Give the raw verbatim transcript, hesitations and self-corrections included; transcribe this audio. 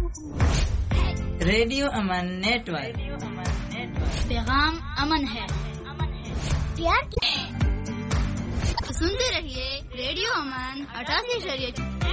Radio अमन network, पैगाम अमन है। सुनते रहिए रेडियो अमन अठासी शरीय